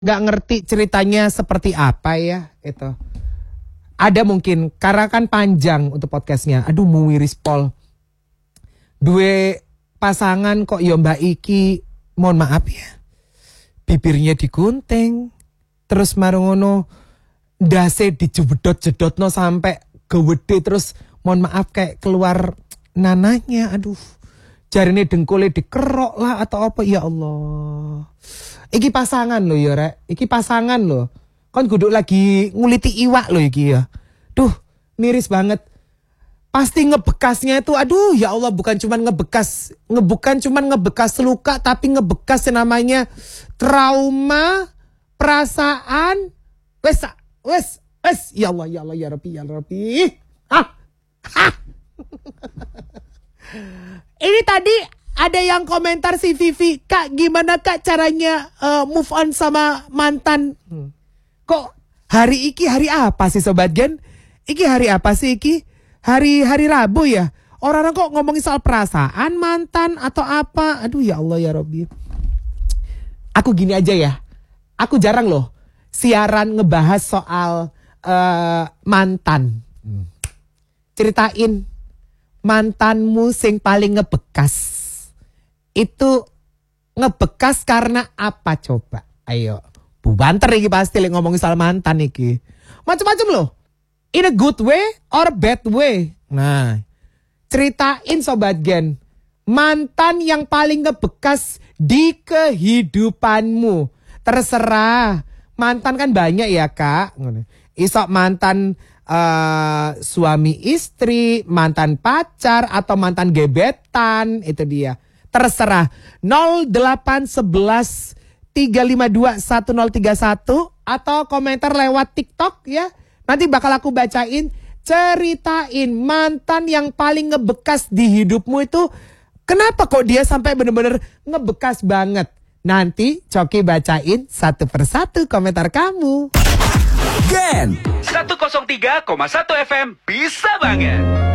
nggak ngerti ceritanya seperti apa ya itu. Ada mungkin karena kan panjang untuk podcastnya. Aduh muwiris pol. Dua pasangan kok ya Mbak Iki, mohon maaf ya. Bibirnya digunting, terus marungono dase dijedot-jedotno sampai gede terus mohon maaf kayak keluar nananya. Aduh. Jarine dengkule dikerok lah atau apa ya Allah. Iki pasangan lo ya Rek. Iki pasangan lo. Kan kudu lagi nguliti iwak lo iki ya. Duh, miris banget. Pasti ngebekasnya itu aduh ya Allah bukan cuman ngebekas luka tapi ngebekas yang namanya trauma, perasaan. Wes ya Allah ya Rabbi. Ini tadi ada yang komentar si Vivi, Kak gimana Kak caranya move on sama mantan? Kok hari apa sih Sobat Gen? Iki hari apa sih iki? Hari Rabu ya? Orang-orang kok ngomongin soal perasaan mantan atau apa? Aduh ya Allah ya Rabbi. Aku gini aja ya. Aku jarang loh siaran ngebahas soal mantan. Ceritain mantanmu sing paling ngebekas. Itu ngebekas karena apa coba? Ayo. Bu banter iki pasti ngomongin soal mantan iki. Macam-macam loh. In a good way or bad way. Nah, ceritain Sobat Gen. Mantan yang paling ngebekas di kehidupanmu. Terserah. Mantan kan banyak ya Kak. Isok mantan suami istri, mantan pacar, atau mantan gebetan. Itu dia. Terserah. 0811 352 1031 atau komentar lewat TikTok ya. Nanti bakal aku bacain. Ceritain mantan yang paling ngebekas di hidupmu itu. Kenapa kok dia sampai bener-bener ngebekas banget. Nanti Coki bacain satu persatu komentar kamu. Gen 103,1 FM bisa banget.